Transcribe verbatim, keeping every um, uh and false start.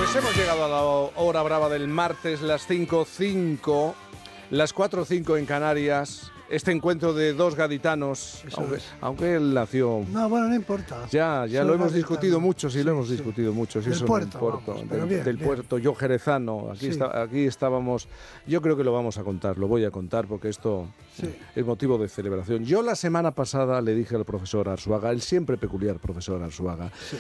Pues hemos llegado a la hora brava del martes, las cinco cinco, las cuatro cinco en Canarias. Este encuentro de dos gaditanos, aunque, aunque él nació... No, bueno, no importa. Ya, ya Soy lo hemos gaditano. discutido mucho, sí, Sí, lo hemos sí. discutido mucho. Sí, Del eso no puerto, importa. vamos, pero del bien, del bien. puerto, yo jerezano. Aquí, Sí. está, aquí estábamos... Yo creo que lo vamos a contar, lo voy a contar porque esto Sí. es motivo de celebración. Yo la semana pasada le dije al profesor Arzuaga, el siempre peculiar profesor Arzuaga, Sí.